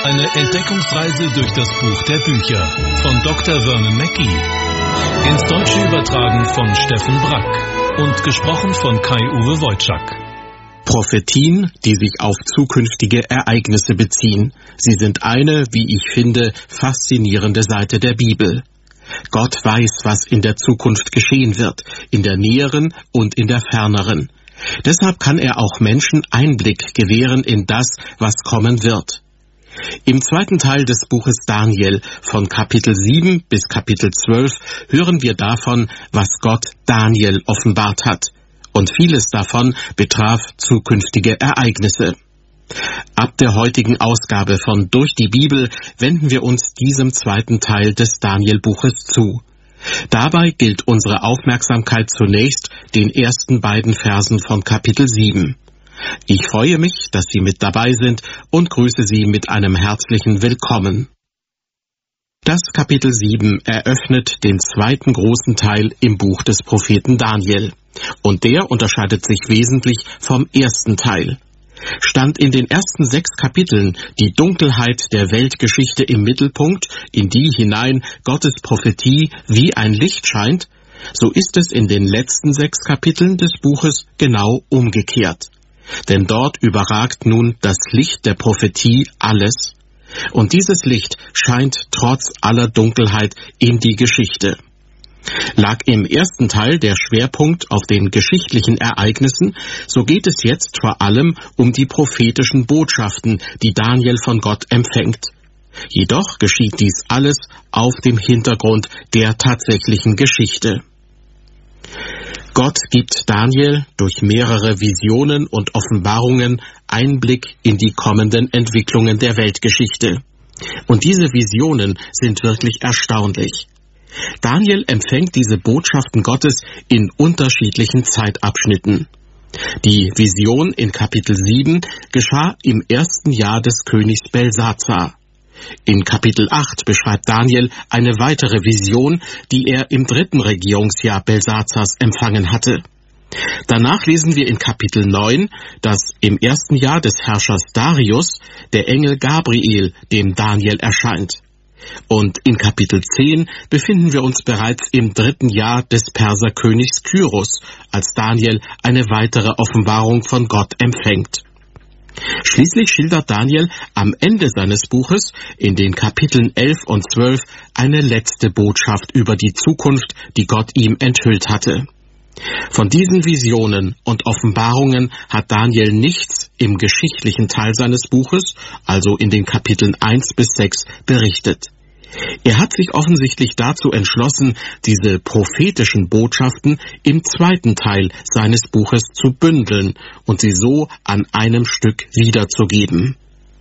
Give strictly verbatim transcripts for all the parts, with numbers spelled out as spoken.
Eine Entdeckungsreise durch das Buch der Bücher von Doktor Vernon Mackey. Ins Deutsche übertragen von Steffen Brack und gesprochen von Kai-Uwe Wojczak. Prophetien, die sich auf zukünftige Ereignisse beziehen. Sie sind eine, wie ich finde, faszinierende Seite der Bibel. Gott weiß, was in der Zukunft geschehen wird, in der näheren und in der ferneren. Deshalb kann er auch Menschen Einblick gewähren in das, was kommen wird. Im zweiten Teil des Buches Daniel von Kapitel sieben bis Kapitel zwölf hören wir davon, was Gott Daniel offenbart hat. Und vieles davon betraf zukünftige Ereignisse. Ab der heutigen Ausgabe von Durch die Bibel wenden wir uns diesem zweiten Teil des Daniel-Buches zu. Dabei gilt unsere Aufmerksamkeit zunächst den ersten beiden Versen von Kapitel sieben. Ich freue mich, dass Sie mit dabei sind und grüße Sie mit einem herzlichen Willkommen. Das Kapitel sieben eröffnet den zweiten großen Teil im Buch des Propheten Daniel. Und der unterscheidet sich wesentlich vom ersten Teil. Stand in den ersten sechs Kapiteln die Dunkelheit der Weltgeschichte im Mittelpunkt, in die hinein Gottes Prophetie wie ein Licht scheint, so ist es in den letzten sechs Kapiteln des Buches genau umgekehrt. Denn dort überragt nun das Licht der Prophetie alles, und dieses Licht scheint trotz aller Dunkelheit in die Geschichte. Lag im ersten Teil der Schwerpunkt auf den geschichtlichen Ereignissen, so geht es jetzt vor allem um die prophetischen Botschaften, die Daniel von Gott empfängt. Jedoch geschieht dies alles auf dem Hintergrund der tatsächlichen Geschichte. Gott gibt Daniel durch mehrere Visionen und Offenbarungen Einblick in die kommenden Entwicklungen der Weltgeschichte. Und diese Visionen sind wirklich erstaunlich. Daniel empfängt diese Botschaften Gottes in unterschiedlichen Zeitabschnitten. Die Vision in Kapitel sieben geschah im ersten Jahr des Königs Belsazar. In Kapitel acht beschreibt Daniel eine weitere Vision, die er im dritten Regierungsjahr Belsazars empfangen hatte. Danach lesen wir in Kapitel neun, dass im ersten Jahr des Herrschers Darius der Engel Gabriel dem Daniel erscheint. Und in Kapitel zehn befinden wir uns bereits im dritten Jahr des Perserkönigs Kyros, als Daniel eine weitere Offenbarung von Gott empfängt. Schließlich schildert Daniel am Ende seines Buches in den Kapiteln elf und zwölf eine letzte Botschaft über die Zukunft, die Gott ihm enthüllt hatte. Von diesen Visionen und Offenbarungen hat Daniel nichts im geschichtlichen Teil seines Buches, also in den Kapiteln eins bis sechs, berichtet. Er hat sich offensichtlich dazu entschlossen, diese prophetischen Botschaften im zweiten Teil seines Buches zu bündeln und sie so an einem Stück wiederzugeben.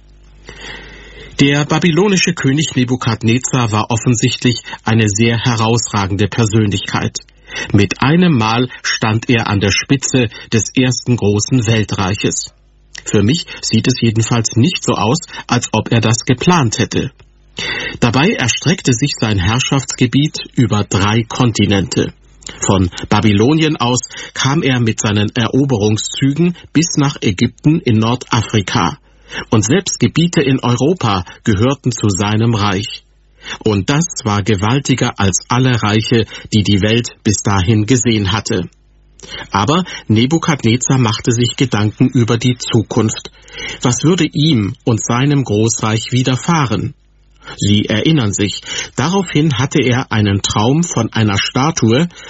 Der babylonische König Nebukadnezar war offensichtlich eine sehr herausragende Persönlichkeit. Mit einem Mal stand er an der Spitze des ersten großen Weltreiches. Für mich sieht es jedenfalls nicht so aus, als ob er das geplant hätte. Dabei erstreckte sich sein Herrschaftsgebiet über drei Kontinente. Von Babylonien aus kam er mit seinen Eroberungszügen bis nach Ägypten in Nordafrika. Und selbst Gebiete in Europa gehörten zu seinem Reich. Und das war gewaltiger als alle Reiche, die die Welt bis dahin gesehen hatte. Aber Nebukadnezar machte sich Gedanken über die Zukunft. Was würde ihm und seinem Großreich widerfahren? Sie erinnern sich, daraufhin hatte er einen Traum von einer Statue,